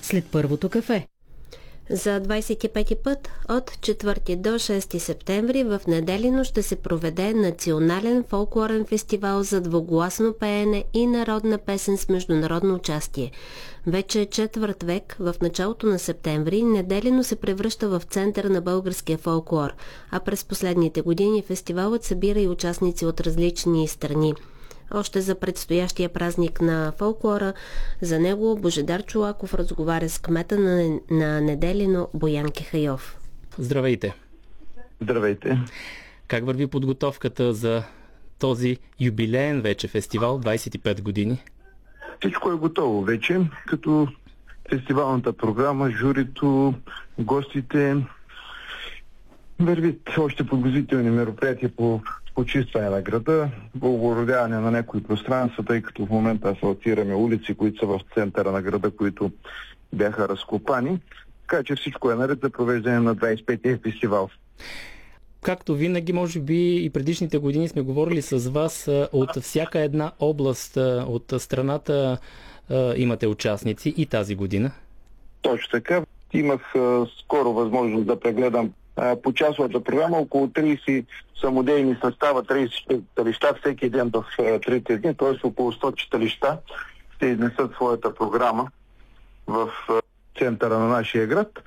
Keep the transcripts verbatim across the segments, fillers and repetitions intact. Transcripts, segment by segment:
след първото кафе. За двадесет и пети път от четвърти до шести септември в Неделино ще се проведе национален фолклорен фестивал за двугласно пеене и народна песен с международно участие. Вече четвърт век, в началото на септември, Неделино се превръща в център на българския фолклор, а през последните години фестивалът събира и участници от различни страни. Още за предстоящия празник на фолклора, за него Божидар Чолаков разговаря с кмета на, на Неделино Боян Кехайов. Здравейте! Здравейте! Как върви подготовката за този юбилеен вече фестивал, двадесет и пет години? Всичко е готово вече, като фестивалната програма, журито, гостите, вървят още подготвителни мероприятия по почистване на града, оборудяване на някои пространства, тъй като в момента асфалтираме улици, които са в центъра на града, които бяха разкопани. Така че всичко е наред за провеждане на двадесет и петия фестивал. Както винаги, може би и предишните години сме говорили с вас, от всяка една област от страната имате участници и тази година. Точно така. Имах скоро възможност да прегледам по часовата програма, около тридесет самодейни състава, тридесет читалища всеки ден в трите дни, т.е. около сто читалища ще изнесат своята програма в центъра на нашия град.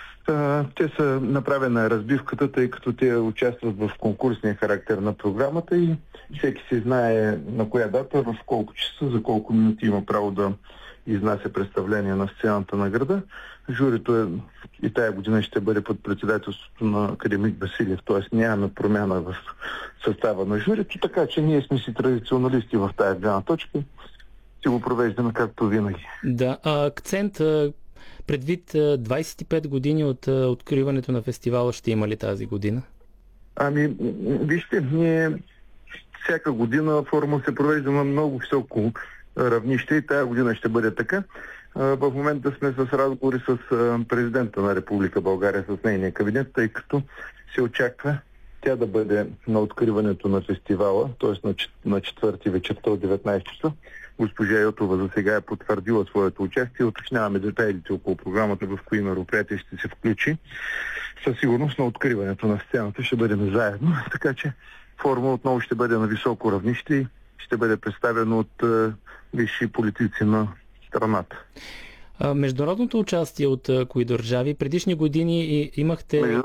Те са направена разбивката, тъй като те участват в конкурсния характер на програмата и всеки се знае на коя дата, в колко часа, за колко минути има право да изнася представление на сцената на града. Журито е, и тая година ще бъде под председателството на академик Василев, т.е. нямаме промяна в състава на журито, така че ние сме си традиционалисти в тая гледна точка. Ще го провеждаме както винаги. Да, а акцент предвид двадесет и пет години от откриването на фестивала ще има ли тази година? Ами, вижте, ние всяка година форума се провежда на много високо равнище и тая година ще бъде така. В момента сме с разговори с президента на Република България, с нейния кабинет, тъй като се очаква тя да бъде на откриването на фестивала, т.е. на четвърти вечерта от деветнадесет часа. Госпожа Йотова за сега е потвърдила своето участие. Уточняваме детайлите около програмата, в кои мероприятия ще се включи. Със сигурност на откриването на сцената ще бъдем заедно, така че форума отново ще бъде на високо равнище и ще бъде представено от е, висши политици на страната. А, международното участие от а, кои държави? Предишни години и, имахте... Между...